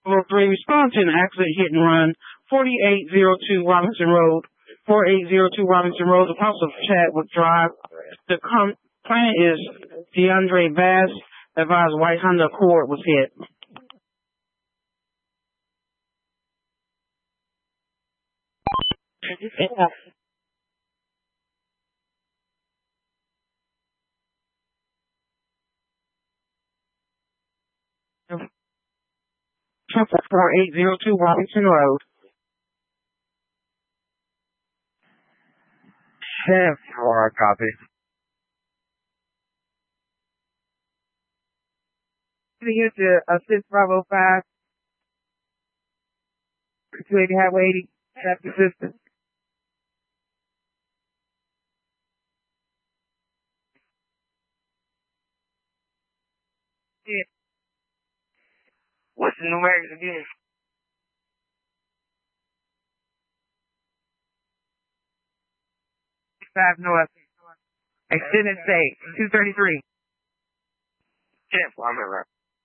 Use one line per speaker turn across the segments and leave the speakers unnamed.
Level 3, respond to an accident hit and run, 4802 Robinson Road, 4802 Robinson Road, across of Chadwick Drive. The complainant is DeAndre Bass, advised white Honda Accord was hit. Yeah. 4802 Robinson Road.
10-4, copy.
Here to assist 505. 280 Highway 80, traffic assistance. Yeah. What's the numerics again? 5 North. Extended state, 233.
10-4, I'm in right.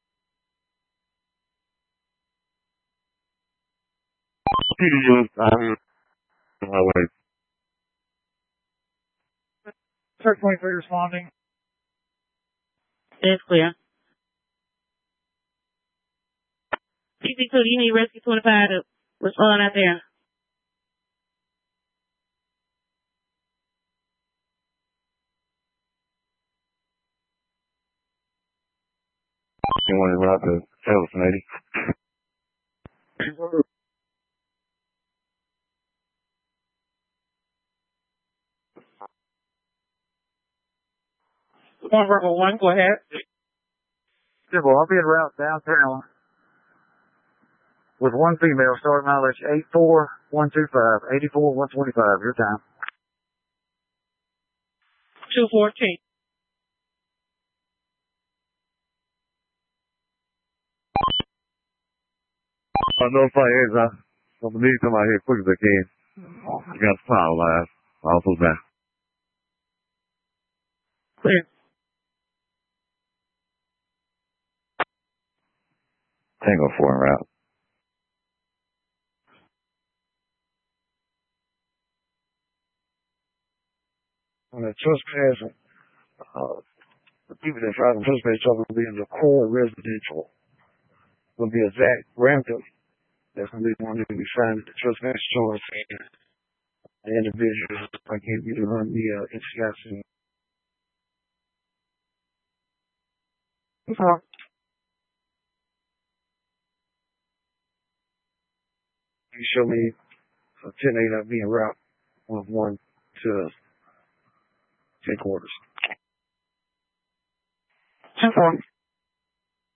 Highway.
Sir 23 responding.
It's clear. PC2, do you need Rescue 25 to respond out there?
You want to run out to Ellison 80?
Rebel 1, go ahead.
Simple, I'll be en route downtown with one female, starting mileage 84125, 84125, your time.
214.
I know if I is, I'm going to need somebody here as quick as I can. I got the file live. Also back.
Clear.
Tango 4 en route.
On the trespass, the people that driving trespass trouble will be in the core residential. Will be a Zach Ramtham. That's going to be the one that will be signed at the trespass charge. The individual, I can't get to run the introduction.
Okay.
You show me a 10-8, I'll be en route with 1 to headquarters.
10-4.